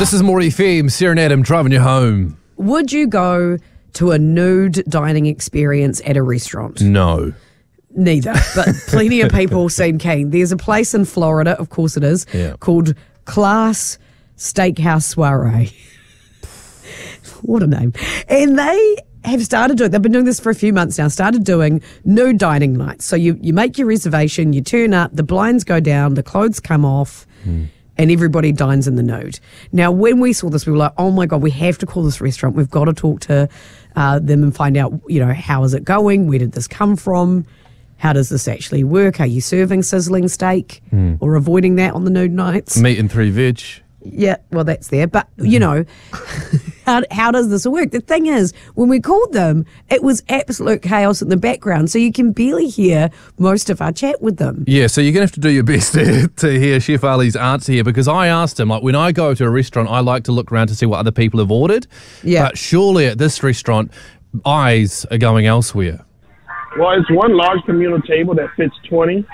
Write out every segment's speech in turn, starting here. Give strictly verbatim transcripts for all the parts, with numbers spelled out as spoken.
This is More F M, Sarah and Adam driving you home. Would you go to a nude dining experience at a restaurant? No. Neither, but plenty of people seem keen. There's a place in Florida, of course it is, Yeah. called Class Steakhouse Soiree. What a name. And they have started doing, they've been doing this for a few months now, started doing nude dining nights. So you, you make your reservation, you turn up, the blinds go down, the clothes come off, mm. and everybody dines in the nude. Now, when we saw this, we were like, oh my God, we have to call this restaurant. We've got to talk to uh, them and find out, you know, how is it going? Where did this come from? How does this actually work? Are you serving sizzling steak mm. or avoiding that on the nude nights? Meat and three veg. Yeah, well, that's there. But, you know, how, how does this work? The thing is, when we called them, it was absolute chaos in the background, so you can barely hear most of our chat with them. Yeah, so you're going to have to do your best to, to hear Chef Ali's answer here, because I asked him, like, when I go to a restaurant, I like to look around to see what other people have ordered. Yeah. But surely at this restaurant, eyes are going elsewhere. Well, it's one large communal table that fits twenty.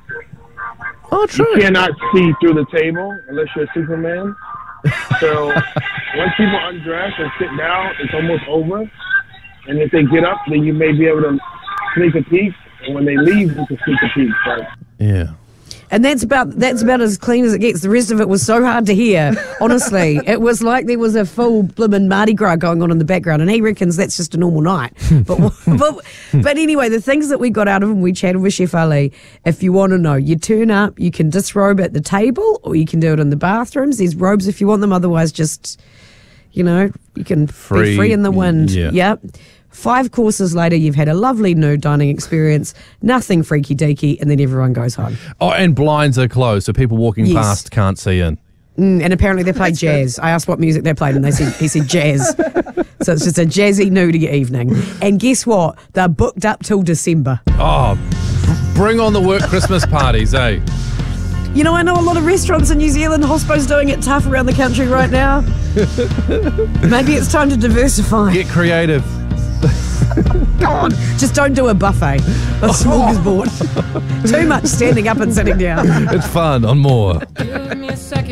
Oh, true. You cannot see through the table unless you're a Superman. So once people undress and sit down, it's almost over. And if they get up, then you may be able to sneak a peek. And when they leave, you can sneak a peek. So. Yeah. And that's about that's about as clean as it gets. The rest of it was so hard to hear. Honestly, it was like there was a full blimmin' Mardi Gras going on in the background, and he reckons that's just a normal night. But but, but anyway, the things that we got out of him, we chatted with Chef Ali. If you want to know, you turn up, you can disrobe at the table, or you can do it in the bathrooms. There's robes if you want them. Otherwise, just you know, you can free, be free in the wind. Yeah. Yep. Five courses later, you've had a lovely nude dining experience, nothing freaky deaky, and then everyone goes home. Oh, and blinds are closed, so people walking Yes. past can't see in. Mm, and apparently they play jazz. I asked what music they played, and they said he said jazz. So it's just a jazzy nudie evening. And guess what? They're booked up till December. Oh, bring on the work Christmas parties, eh? You know, I know a lot of restaurants in New Zealand. Hospo's doing it tough around the country right now. Maybe it's time to diversify. Get creative. God, just don't do a buffet. A smorgasbord. Too much standing up and sitting down. It's fun on More.